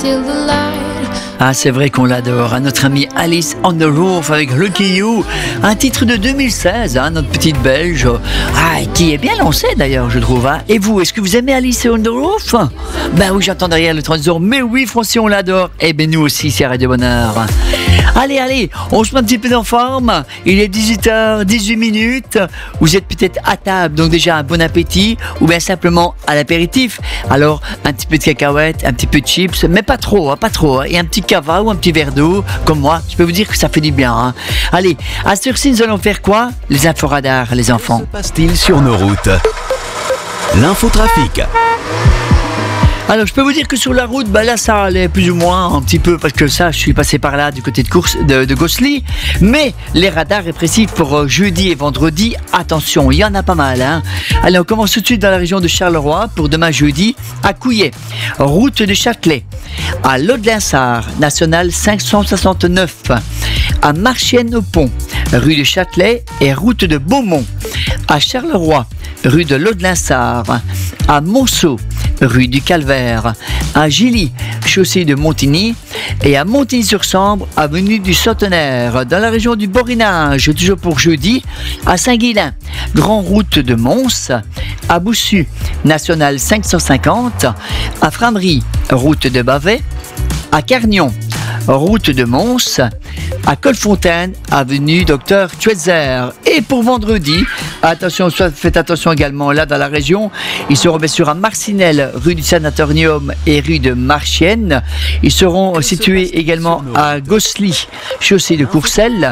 till the light. Ah, c'est vrai qu'on l'adore, hein, notre amie Alice on the Roof avec Lucky You, un titre de 2016, hein, notre petite Belge, qui est bien lancée d'ailleurs, je trouve. Hein. Et vous, est-ce que vous aimez Alice on the Roof? Ben oui, j'entends derrière le 30 mais oui, Francis, on l'adore. Eh bien, nous aussi, c'est Radio Bonheur. Allez, on se met un petit peu en forme. Il est 18h18. Vous êtes peut-être à table, donc déjà un bon appétit, ou bien simplement à l'apéritif. Alors, un petit peu de cacahuètes, un petit peu de chips, mais pas trop, hein. Et un petit cava ou un petit verre d'eau, comme moi. Je peux vous dire que ça fait du bien. Hein. Allez, à ce ci nous allons faire quoi? Les inforadars, les enfants. Que se passe-t-il sur nos routes? L'infotrafic. Alors, je peux vous dire que sur la route, là, ça allait plus ou moins un petit peu, parce que ça, je suis passé par là du côté de Gosselies. Mais les radars répressifs pour jeudi et vendredi, attention, il y en a pas mal. Hein. Allez, on commence tout de suite dans la région de Charleroi pour demain jeudi, à Couillet, route de Châtelet, à Laux-de-Linsart, nationale 569, à Marchienne-au-Pont, rue de Châtelet et route de Beaumont, à Charleroi, rue de Laux-de-Linsart, à Monceau, rue du Calvaire, à Gilly, chaussée de Montigny, et à Montigny-sur-Sambre, avenue du Centenaire, dans la région du Borinage, toujours pour jeudi, à Saint-Guilain, grande route de Mons, à Boussu, nationale 550, à Framery, route de Bavay, à Carnion, route de Mons, à Colfontaine, avenue Docteur Schweitzer. Et pour vendredi, attention, faites attention également là dans la région, ils seront bien sûr à Marcinelle, rue du Sanatorium et rue de Marchienne. Ils seront situés également à Gosselies, chaussée de Courcelles.